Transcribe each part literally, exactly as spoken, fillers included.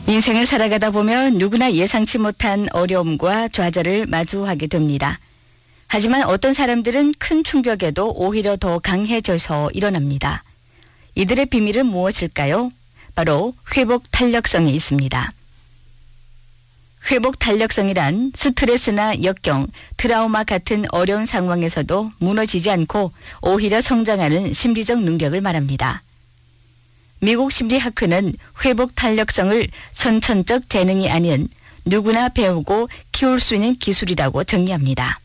인생을 살아가다 보면 누구나 예상치 못한 어려움과 좌절을 마주하게 됩니다. 하지만 어떤 사람들은 큰 충격에도 오히려 더 강해져서 일어납니다. 이들의 비밀은 무엇일까요? 바로 회복 탄력성에 있습니다. 회복 탄력성이란 스트레스나 역경, 트라우마 같은 어려운 상황에서도 무너지지 않고 오히려 성장하는 심리적 능력을 말합니다. 미국 심리학회는 회복 탄력성을 선천적 재능이 아닌 누구나 배우고 키울 수 있는 기술이라고 정의합니다.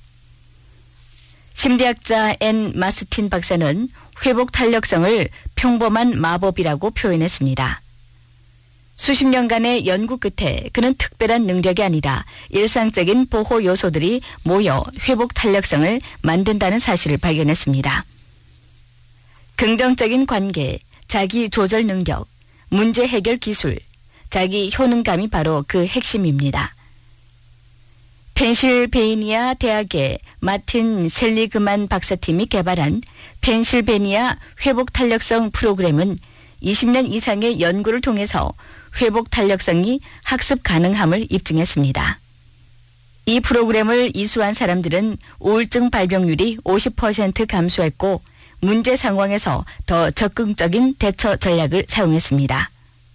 심리학자 앤 마스틴 박사는 회복 탄력성을 평범한 마법이라고 표현했습니다. 수십 년간의 연구 끝에 그는 특별한 능력이 아니라 일상적인 보호 요소들이 모여 회복 탄력성을 만든다는 사실을 발견했습니다. 긍정적인 관계, 자기 조절 능력, 문제 해결 기술, 자기 효능감이 바로 그 핵심입니다. 펜실베이니아 대학의 마틴 셀리그만 박사팀이 개발한 펜실베이니아 회복 탄력성 프로그램은 이십 년 이상의 연구를 통해서 회복 탄력성이 학습 가능함을 입증했습니다. 이 프로그램을 이수한 사람들은 우울증 발병률이 오십 퍼센트 감소했고 문제 상황에서 더 적극적인 대처 전략을 사용했습니다.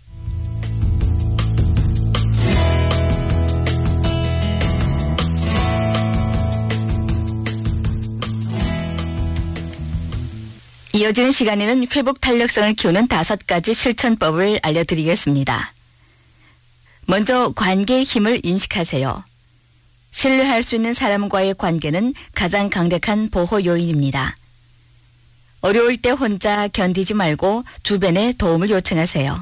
이어지는 시간에는 회복 탄력성을 키우는 다섯 가지 실천법을 알려드리겠습니다. 먼저 관계의 힘을 인식하세요. 신뢰할 수 있는 사람과의 관계는 가장 강력한 보호 요인입니다. 어려울 때 혼자 견디지 말고 주변에 도움을 요청하세요.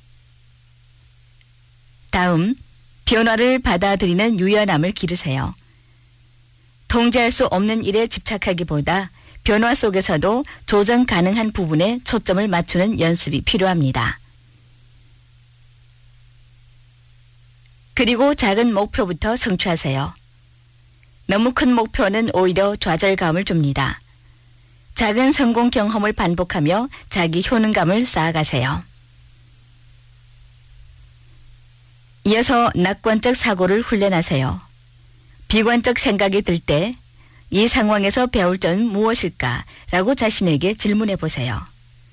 다음, 변화를 받아들이는 유연함을 기르세요. 통제할 수 없는 일에 집착하기보다 변화 속에서도 조정 가능한 부분에 초점을 맞추는 연습이 필요합니다. 그리고 작은 목표부터 성취하세요. 너무 큰 목표는 오히려 좌절감을 줍니다. 작은 성공 경험을 반복하며 자기 효능감을 쌓아가세요. 이어서 낙관적 사고를 훈련하세요. 비관적 생각이 들 때 이 상황에서 배울 점은 무엇일까? 라고 자신에게 질문해 보세요.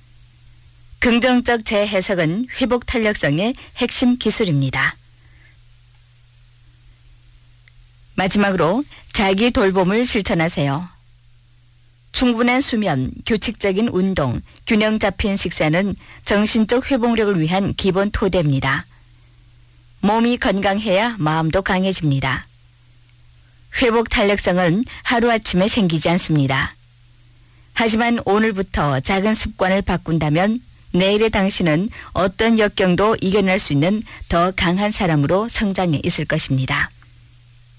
긍정적 재해석은 회복 탄력성의 핵심 기술입니다. 마지막으로 자기 돌봄을 실천하세요. 충분한 수면, 규칙적인 운동, 균형 잡힌 식사는 정신적 회복력을 위한 기본 토대입니다. 몸이 건강해야 마음도 강해집니다. 회복 탄력성은 하루아침에 생기지 않습니다. 하지만 오늘부터 작은 습관을 바꾼다면 내일의 당신은 어떤 역경도 이겨낼 수 있는 더 강한 사람으로 성장해 있을 것입니다.